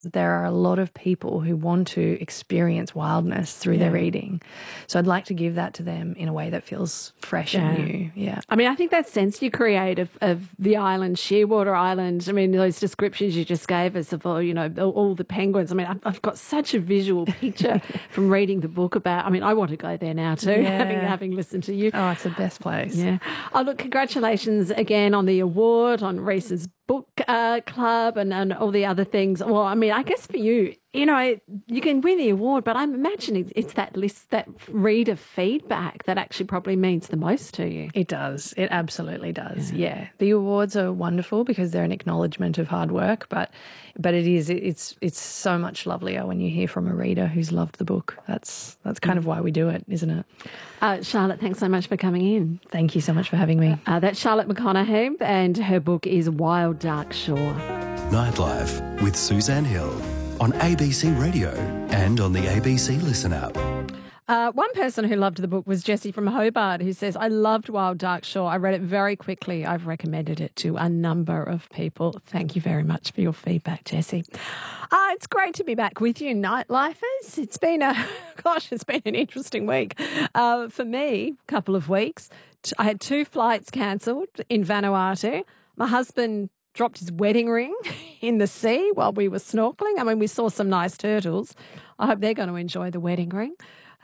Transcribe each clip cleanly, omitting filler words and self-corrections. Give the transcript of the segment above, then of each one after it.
there are a lot of people who want to experience wildness through their reading. So I'd like to give that to them in a way that feels fresh and new. Yeah. I mean, I think that sense you create of the island, Shearwater Island, I mean, those descriptions you just gave us of all, you know, all the penguins. I mean, I've got such a visual picture from reading the book about, I mean, I want to go there now too, having listened to you. Oh, it's the best place. Yeah. Oh, look, congratulations again on the award, on Reese's book club and all the other things. Well, I mean, I guess for you, you know, you can win the award, but I'm imagining it's that list, that reader feedback that actually probably means the most to you. It does. It absolutely does. Yeah. The awards are wonderful because they're an acknowledgement of hard work, but it's so much lovelier when you hear from a reader who's loved the book. That's kind of why we do it, isn't it? Charlotte, thanks so much for coming in. Thank you so much for having me. That's Charlotte McConaghy, and her book is Wild Dark Shore. Nightlife with Suzanne Hill on ABC Radio and on the ABC Listen app. One person who loved the book was Jessie from Hobart, who says, I loved Wild Dark Shore. I read it very quickly. I've recommended it to a number of people. Thank you very much for your feedback, Jessie. It's great to be back with you, Nightlifers. It's been an interesting week. For me, a couple of weeks. I had 2 flights cancelled in Vanuatu. My husband dropped his wedding ring in the sea while we were snorkeling. I mean, we saw some nice turtles. I hope they're going to enjoy the wedding ring.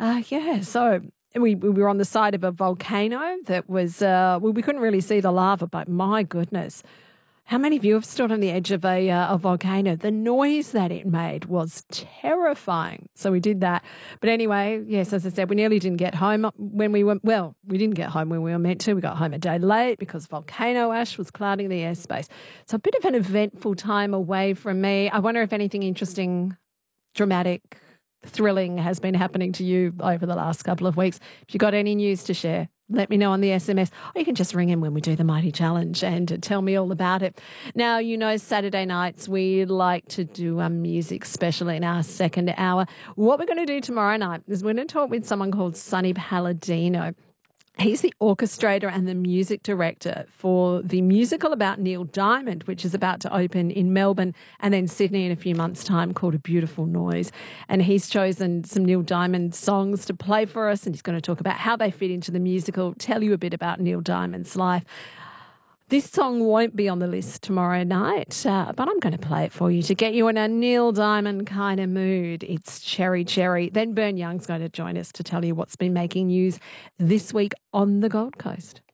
So we were on the side of a volcano that was, we couldn't really see the lava, but my goodness, how many of you have stood on the edge of a volcano? The noise that it made was terrifying. So we did that. But anyway, yes, as I said, we nearly didn't get home when we didn't get home when we were meant to. We got home a day late because volcano ash was clouding the airspace. So a bit of an eventful time away from me. I wonder if anything interesting, dramatic, thrilling has been happening to you over the last couple of weeks. If you've got any news to share, let me know on the SMS, or you can just ring in when we do the Mighty Challenge and tell me all about it. Now, you know, Saturday nights we like to do a music special in our second hour. What we're going to do tomorrow night is we're going to talk with someone called Sonny Palladino. He's the orchestrator and the music director for the musical about Neil Diamond, which is about to open in Melbourne and then Sydney in a few months' time, called A Beautiful Noise. And he's chosen some Neil Diamond songs to play for us, and he's going to talk about how they fit into the musical, tell you a bit about Neil Diamond's life. This song won't be on the list tomorrow night, but I'm going to play it for you to get you in a Neil Diamond kind of mood. It's Cherry Cherry. Then Bern Young's going to join us to tell you what's been making news this week on the Gold Coast.